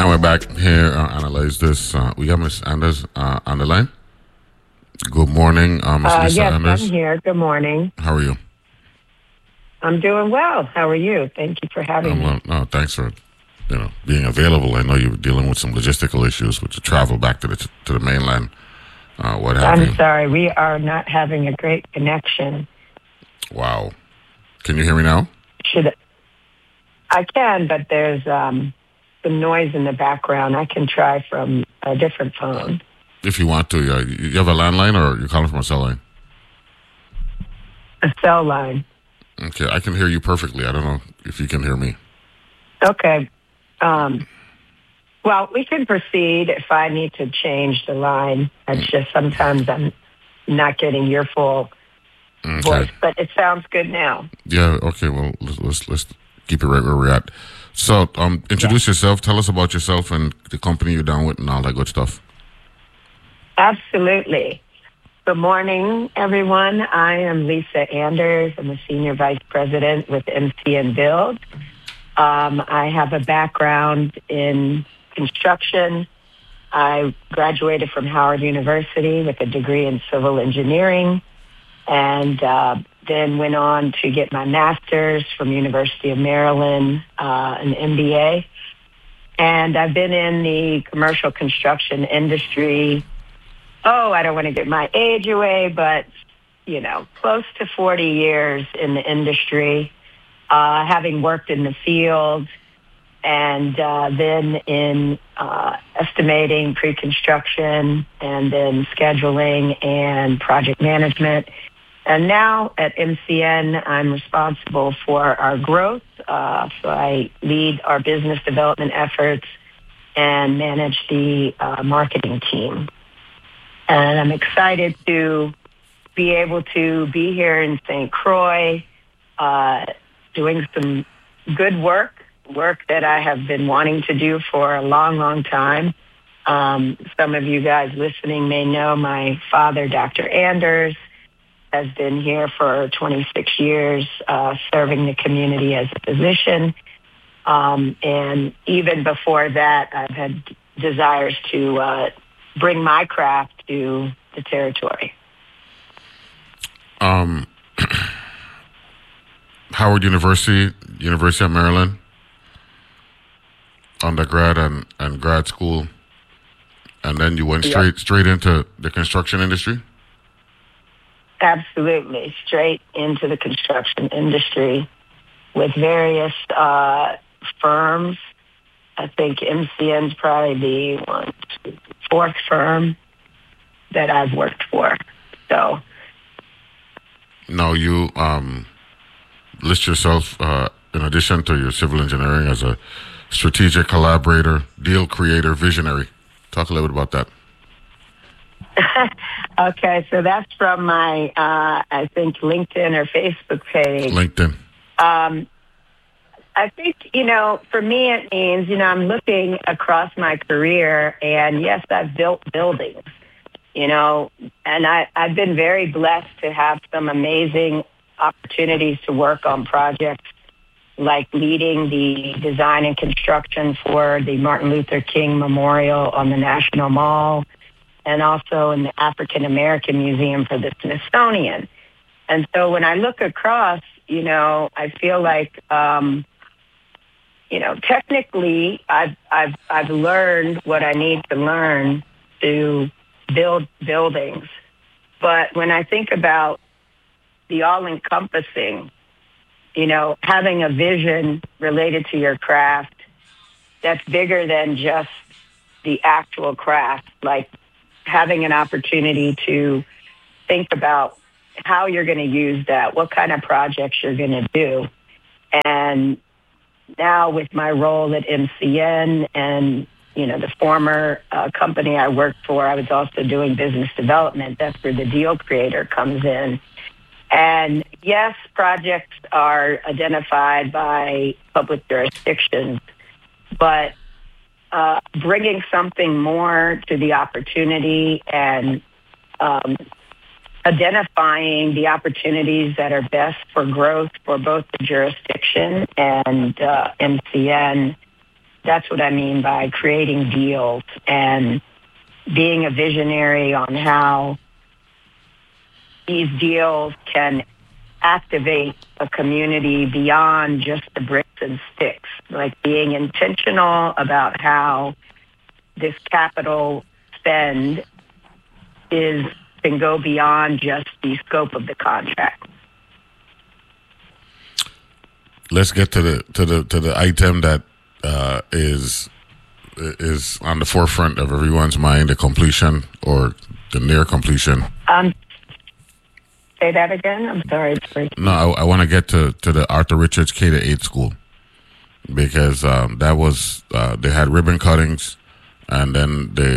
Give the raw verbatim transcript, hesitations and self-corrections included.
And we're back here uh, analyze this. Uh, we got Miss Anders uh, on the line. Good morning, uh, Miss Uh, Lisa yes, Anders. I'm here. Good morning. How are you? I'm doing well. How are you? Thank you for having Um, me. well, no, thanks for you know being available. I know you were dealing with some logistical issues with the travel back to the to the mainland. Uh, what have I'm you? sorry. We are not having a great connection. Wow. Can you hear me now? Should I can, but there's um, some noise in the background. I can try from a different phone. If you want to, uh, you have a landline or you're calling from a cell line? A cell line. Okay, I can hear you perfectly. I don't know if you can hear me. Okay. Um, well, we can proceed if I need to change the line. It's just sometimes I'm not getting your full Okay. voice, but it sounds good now. Yeah. Okay. Well, let's let's, let's keep it right where we're at. So, um, introduce yourself. Tell us about yourself and the company you're down with, and all that good stuff. Absolutely. Good morning, everyone. I am Lisa Anders. I'm a Senior Vice President with M C N Build. Um, I have a background in construction. I graduated from Howard University with a degree in civil engineering, and uh, then went on to get my master's from University of Maryland, uh, an M B A. And I've been in the commercial construction industry, oh, I don't want to get my age away, but, you know, close to forty years in the industry, uh, having worked in the field and uh, then in uh, estimating, pre-construction, and then scheduling and project management. And now at M C N, I'm responsible for our growth. Uh, so I lead our business development efforts and manage the uh, marketing team. And I'm excited to be able to be here in Saint Croix, uh, doing some good work, work that I have been wanting to do for a long, long time. Um, some of you guys listening may know my father, Doctor Anders, has been here for twenty-six years, uh, serving the community as a physician. Um, and even before that, I've had desires to uh, bring my craft to the territory. Um, Howard University, University of Maryland, undergrad and, and grad school, and then you went straight Yep. straight into the construction industry? Absolutely, straight into the construction industry with various uh, firms. I think M C N's probably the one, two, fourth firm that I've worked for. So, No, you um, list yourself, uh, in addition to your civil engineering, as a strategic collaborator, deal creator, visionary. Talk a little bit about that. okay, so that's from my, uh, I think, LinkedIn or Facebook page. LinkedIn. Um, I think, you know, for me it means, you know, I'm looking across my career, and yes, I've built buildings, you know, and I, I've been very blessed to have some amazing opportunities to work on projects like leading the design and construction for the Martin Luther King Memorial on the National Mall, and also in the African American Museum for the Smithsonian. And so when I look across, you know, I feel like, um, you know, technically I've, I've, I've learned what I need to learn to build buildings. But when I think about the all-encompassing, you know, having a vision related to your craft that's bigger than just the actual craft, like having an opportunity to think about how you're going to use that, what kind of projects you're going to do. And now with my role at M C N and, you know, the former uh, company I worked for, I was also doing business development. That's where the deal creator comes in. And yes, projects are identified by public jurisdictions, but uh, bringing something more to the opportunity and um, identifying the opportunities that are best for growth for both the jurisdiction and uh, M C N that's what I mean by creating deals and being a visionary on how these deals can activate a community beyond just the bricks and sticks, like being intentional about how this capital spend is can go beyond just the scope of the contract. Let's get to the to the to the item that uh, is is on the forefront of everyone's mind: the completion or the near completion. Um, say that again. I'm sorry. No, I, I want to get to, to the Arthur Richards K to eight school because um, that was uh, they had ribbon cuttings, and then they